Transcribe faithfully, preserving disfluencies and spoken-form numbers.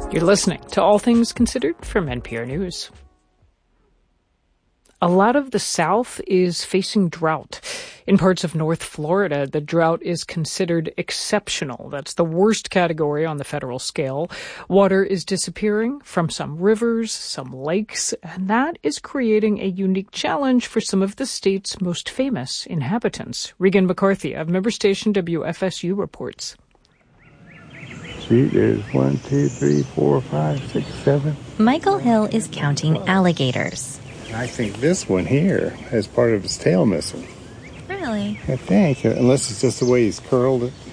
You're listening to All Things Considered from N P R News. A lot of the South is facing drought. In parts of North Florida, the drought is considered exceptional. That's the worst category on the federal scale. Water is disappearing from some rivers, some lakes, and that is creating a unique challenge for some of the state's most famous inhabitants. Regan McCarthy of member station W F S U reports. See, there's one, two, three, four, five, six, seven. Michael Hill is counting alligators. I think this one here has part of his tail missing. Really? I think, unless it's just the way he's curled it.